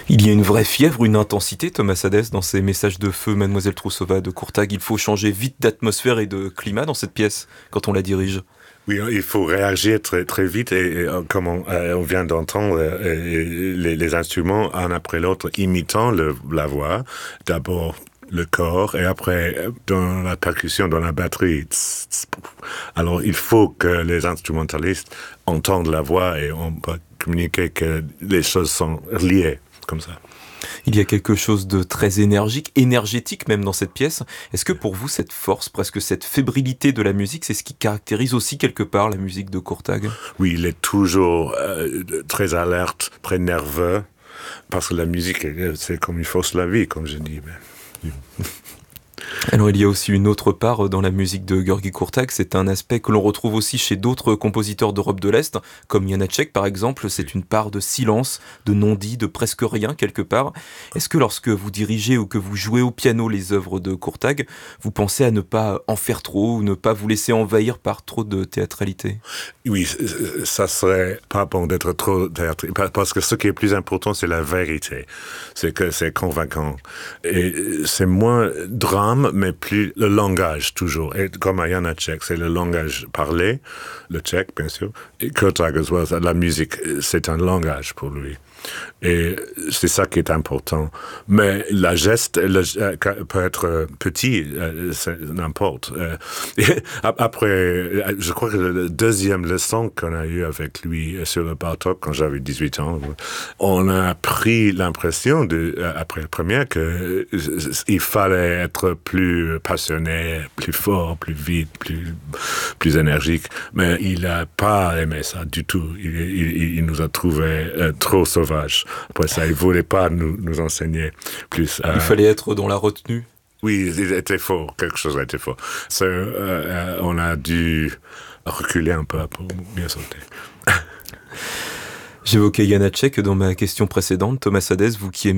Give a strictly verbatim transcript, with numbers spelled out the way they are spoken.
Il y a une vraie fièvre, une intensité, Thomas Hadès, dans ces messages de feu, Mademoiselle Troussova de Courtag. Il faut changer vite d'atmosphère et de climat dans cette pièce, quand on la dirige. Oui, il faut réagir très, très vite et, et comme on, euh, on vient d'entendre, euh, les, les instruments, un après l'autre, imitant le, la voix. D'abord le corps et après dans la percussion, dans la batterie. Alors il faut que les instrumentalistes entendent la voix et on peut communiquer que les choses sont liées comme ça. Il y a quelque chose de très énergique, énergétique même dans cette pièce. Est-ce que pour vous, cette force, presque cette fébrilité de la musique, c'est ce qui caractérise aussi quelque part la musique de Courtag ? Oui, il est toujours euh, très alerte, très nerveux, parce que la musique, c'est comme une fausse la vie, comme je dis. Mais... Alors il y a aussi une autre part dans la musique de György Kurtág, c'est un aspect que l'on retrouve aussi chez d'autres compositeurs d'Europe de l'Est, comme Janáček par exemple, c'est une part de silence, de non-dit, de presque rien quelque part. Est-ce que lorsque vous dirigez ou que vous jouez au piano les œuvres de Kurtág, vous pensez à ne pas en faire trop ou ne pas vous laisser envahir par trop de théâtralité ? Oui, ça serait pas bon d'être trop théâtral, parce que ce qui est plus important, c'est la vérité, c'est que c'est convaincant. Et c'est moins drame, mais plus le langage, toujours. Et comme à Janáček, c'est le langage parlé, le tchèque, bien sûr. Et Kurtág, la musique, c'est un langage pour lui. Et c'est ça qui est important. Mais la geste le, peut être petit, n'importe. Après, je crois que la deuxième leçon qu'on a eue avec lui sur le bateau, quand j'avais dix-huit ans, on a pris l'impression, de, après la première, qu'il fallait être plus passionné, plus fort, plus vite, plus, plus énergique. Mais il n'a pas aimé ça du tout. Il, il, il nous a trouvé euh, trop sauvages. Après ça, il ne voulait pas nous, nous enseigner plus. Il euh... fallait être dans la retenue. Oui, il était fort. Quelque chose était fort. So, euh, on a dû reculer un peu pour bien sauter. J'évoquais Janáček dans ma question précédente. Thomas Hadès, vous qui aimez